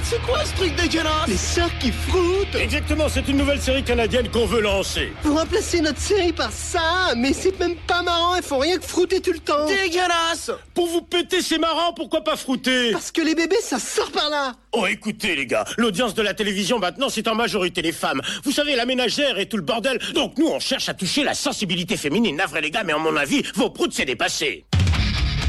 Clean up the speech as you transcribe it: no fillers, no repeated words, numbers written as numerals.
Merde, c'est quoi ce truc dégueulasse? Les sœurs qui froutent. Exactement, c'est une nouvelle série canadienne qu'on veut lancer. Vous remplacez notre série par ça? Mais c'est même pas marrant, il faut rien que frouter tout le temps. Dégueulasse! Pour vous péter, c'est marrant, pourquoi pas frouter? Parce que les bébés, ça sort par là. Oh, écoutez, les gars, l'audience de la télévision maintenant, c'est en majorité les femmes. Vous savez, la ménagère et tout le bordel. Donc nous, on cherche à toucher la sensibilité féminine. Navré, les gars, mais à mon avis, vos proutes, c'est dépassé.